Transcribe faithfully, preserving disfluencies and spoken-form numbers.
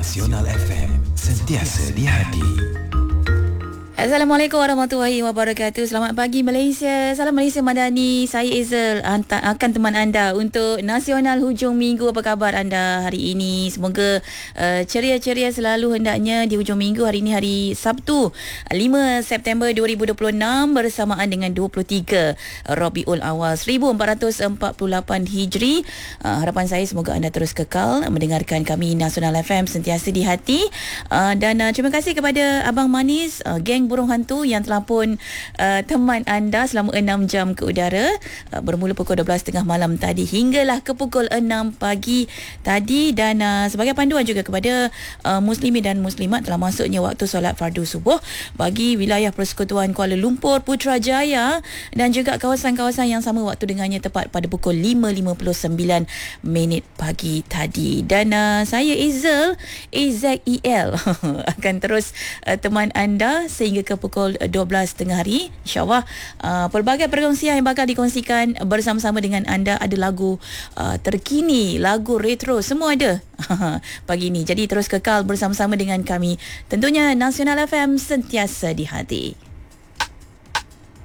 Nasional F M, sentiasa di hati. Assalamualaikum warahmatullahi wabarakatuh. Selamat pagi Malaysia. Salam Malaysia Madani. Saya Ezel akan teman anda untuk Nasional Hujung Minggu. Apa khabar anda hari ini? Semoga uh, ceria-ceria selalu hendaknya di hujung minggu. Hari ini hari Sabtu lima September dua ribu dua puluh enam bersamaan dengan dua puluh tiga Rabiul Awal seribu empat ratus empat puluh lapan Hijri. Uh, harapan saya semoga anda terus kekal mendengarkan kami Nasional F M sentiasa di hati. Uh, dan uh, terima kasih kepada Abang Manis, uh, geng Burung Hantu yang telah pun uh, teman anda selama enam jam ke udara, uh, bermula pukul dua belas tiga puluh malam tadi hinggalah ke pukul enam pagi tadi. Dan uh, sebagai panduan juga kepada uh, muslimin dan muslimat telah masuknya waktu solat fardu subuh bagi wilayah Persekutuan Kuala Lumpur, Putrajaya dan juga kawasan-kawasan yang sama waktu dengannya tepat pada pukul lima lima puluh sembilan minit pagi tadi. Dan uh, saya Ezel A Z E L akan terus uh, teman anda sehingga ke pukul dua belas tengah hari. InsyaAllah uh, pelbagai perkongsian yang bakal dikongsikan bersama-sama dengan anda. Ada lagu uh, terkini, lagu retro, semua ada pagi ini. Jadi terus kekal bersama-sama dengan kami. Tentunya Nasional F M sentiasa di hati.